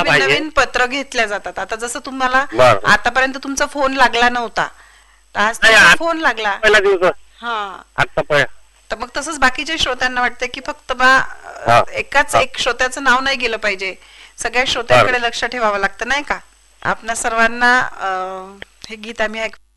पाहिजे. नवीन पत्र घेतल्या जातात. आता जसं तुम्हाला बरं. आतापर्यंत तुमचा फोन लागला नव्हता, तर आज नाही, तुमचा आज फोन लागला. पहिला दिवस हा, आता पहिला. तर मग तसंच बाकीच्या श्रोत्यांना वाटतं की फक्त बा हा. एकाच एक श्रोत्याचं नाव नाही गेलं पाहिजे, सगळ्या श्रोत्यांकडे लक्ष ठेवावं लागतं नाही का. आपल्या सर्वांना हे गीत आम्ही